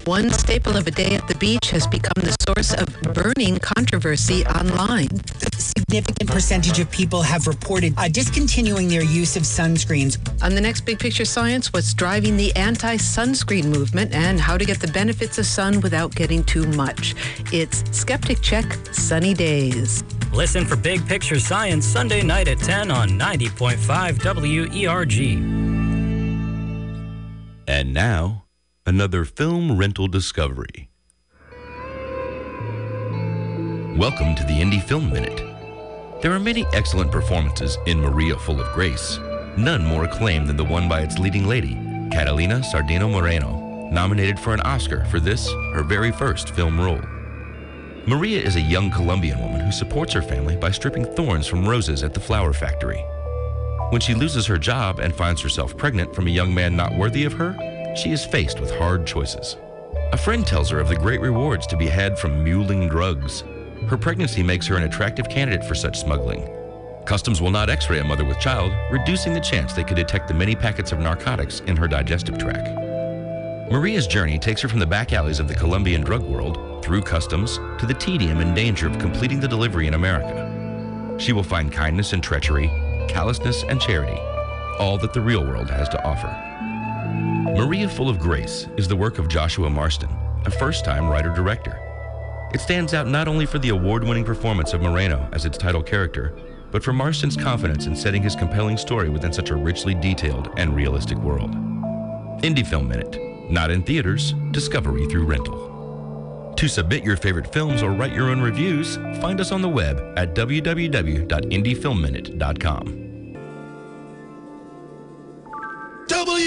One staple of a day at the beach has become the source of burning controversy online. A significant percentage of people have reported discontinuing their use of sunscreens. On the next Big Picture Science, what's driving the anti-sunscreen movement and how to get the benefits of sun without getting too much. It's Skeptic Check Sunny Days. Listen for Big Picture Science Sunday night at 10 on 90.5 WERG. And now, another film rental discovery. Welcome to the Indie Film Minute. There are many excellent performances in Maria Full of Grace, none more acclaimed than the one by its leading lady, Catalina Sardino Moreno, nominated for an Oscar for this, her very first film role. Maria is a young Colombian woman who supports her family by stripping thorns from roses at the flower factory. When she loses her job and finds herself pregnant from a young man not worthy of her, she is faced with hard choices. A friend tells her of the great rewards to be had from muling drugs. Her pregnancy makes her an attractive candidate for such smuggling. Customs will not x-ray a mother with child, reducing the chance they could detect the many packets of narcotics in her digestive tract. Maria's journey takes her from the back alleys of the Colombian drug world, through customs, to the tedium and danger of completing the delivery in America. She will find kindness and treachery, callousness and charity, all that the real world has to offer. Maria Full of Grace is the work of Joshua Marston, a first-time writer-director. It stands out not only for the award-winning performance of Moreno as its title character, but for Marston's confidence in setting his compelling story within such a richly detailed and realistic world. Indie Film Minute, not in theaters, discovery through rental. To submit your favorite films or write your own reviews, find us on the web at www.indiefilmminute.com.